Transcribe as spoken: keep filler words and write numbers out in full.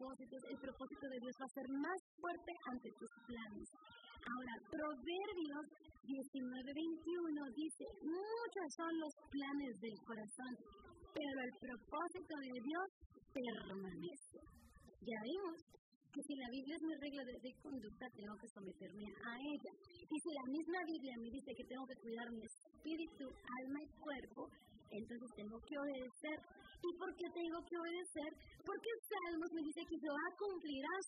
propósitos, el propósito de Dios va a ser más fuerte ante tus planes. Ahora, Proverbios diecinueve veintiuno dice, muchos son los planes del corazón, pero el propósito de Dios permanece. Ya vimos que si la Biblia es mi regla de, de conducta, tengo que someterme a ella. Y si la misma Biblia me dice que tengo que cuidar mi espíritu, alma y cuerpo, entonces tengo que obedecer. ¿Y por qué tengo que obedecer? Porque Salmos me dice que Jehová cumplirá